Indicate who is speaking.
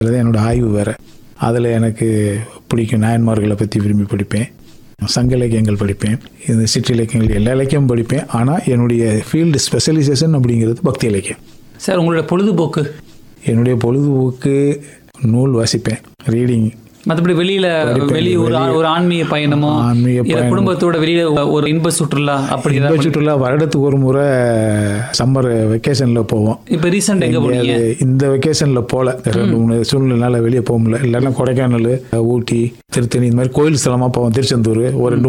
Speaker 1: என்னோடய ஆய்வு வேறு. அதில் எனக்கு பிடிக்கும். நாயன்மார்களை பற்றி விரும்பி படிப்பேன், சங்க இலக்கியங்கள் படிப்பேன், இந்த சிற்றிலக்கியங்கள் எல்லா இலக்கியமும் படிப்பேன். ஆனால் என்னுடைய ஃபீல்டு ஸ்பெஷலைசேஷன் அப்படிங்கிறது பக்தி இலக்கியம்.
Speaker 2: சார், உங்களோட பொழுதுபோக்கு?
Speaker 1: என்னுடைய பொழுதுபோக்கு நூல் வாசிப்பேன், ரீடிங்.
Speaker 2: மற்றபடி வெளியே ஒரு ஆன்மீக பயணமோ, குடும்பத்தோட வெளியே ஒரு இன்ப சுற்றுலா? அப்படி
Speaker 1: இன்ப சுற்றுலா வருடத்துக்கு ஒரு முறை சம்மர் வெக்கேஷனில் போவோம்.
Speaker 2: இப்போ ரீசெண்ட் எங்கே போனீங்க? இந்த
Speaker 1: வெக்கேஷனில் போகல, 2-3 சூழ்நிலைனால வெளியே போக முடியல. இல்லைன்னா கொடைக்கானல், ஊட்டி, திருத்தணி, இந்த மாதிரி கோயில் ஸ்தலமாக போவோம். திருச்செந்தூர் ஒரு 2